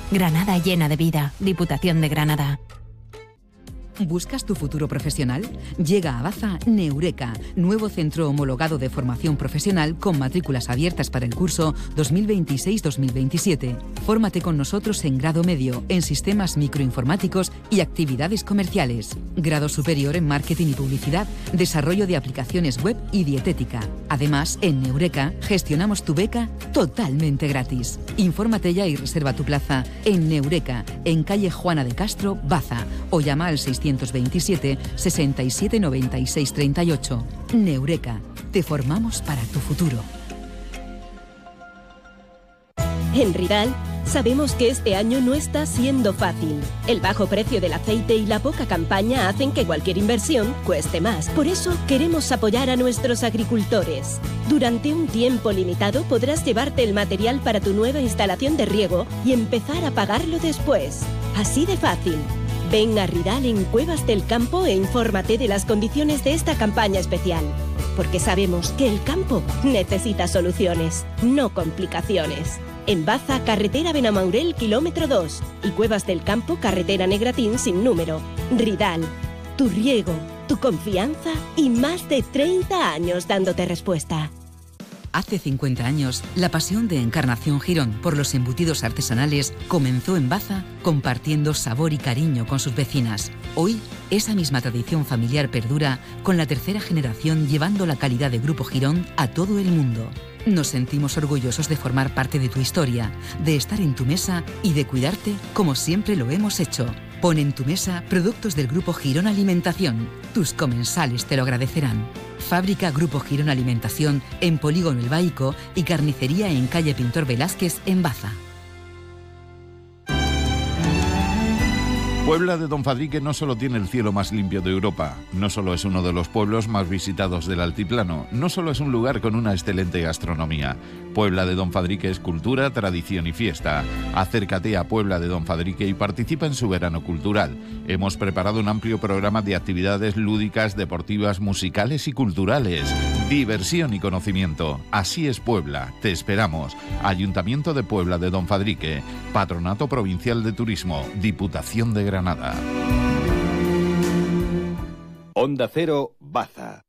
Granada llena de vida. Diputación de Granada. ¿Buscas tu futuro profesional? Llega a Baza Neureka, nuevo centro homologado de formación profesional con matrículas abiertas para el curso 2026-2027. Fórmate con nosotros en grado medio, en sistemas microinformáticos y actividades comerciales. Grado superior en marketing y publicidad, desarrollo de aplicaciones web y dietética. Además, en Neureka gestionamos tu beca totalmente gratis. Infórmate ya y reserva tu plaza en Neureka, en calle Juana de Castro, Baza, o llama al 627 67 96 38. Neureka, te formamos para tu futuro. En Ridal sabemos que este año no está siendo fácil. El bajo precio del aceite y la poca campaña hacen que cualquier inversión cueste más. Por eso queremos apoyar a nuestros agricultores. Durante un tiempo limitado podrás llevarte el material para tu nueva instalación de riego y empezar a pagarlo después. Así de fácil. Ven a Ridal en Cuevas del Campo e infórmate de las condiciones de esta campaña especial. Porque sabemos que el campo necesita soluciones, no complicaciones. En Baza, carretera Benamaurel, kilómetro 2. Y Cuevas del Campo, carretera Negratín sin número. Ridal, tu riego, tu confianza y más de 30 años dándote respuesta. Hace 50 años, la pasión de Encarnación Girón por los embutidos artesanales comenzó en Baza, compartiendo sabor y cariño con sus vecinas. Hoy, esa misma tradición familiar perdura, con la tercera generación llevando la calidad de Grupo Girón a todo el mundo. Nos sentimos orgullosos de formar parte de tu historia, de estar en tu mesa y de cuidarte como siempre lo hemos hecho. Pon en tu mesa productos del Grupo Girón Alimentación. Tus comensales te lo agradecerán. Fábrica Grupo Girón Alimentación en Polígono El Baico y carnicería en calle Pintor Velázquez en Baza. Puebla de Don Fadrique no solo tiene el cielo más limpio de Europa, no solo es uno de los pueblos más visitados del altiplano, no solo es un lugar con una excelente gastronomía. Puebla de Don Fadrique es cultura, tradición y fiesta. Acércate a Puebla de Don Fadrique y participa en su verano cultural. Hemos preparado un amplio programa de actividades lúdicas, deportivas, musicales y culturales. Diversión y conocimiento. Así es Puebla. Te esperamos. Ayuntamiento de Puebla de Don Fadrique. Patronato Provincial de Turismo. Diputación de Granada. Onda Cero, Baza.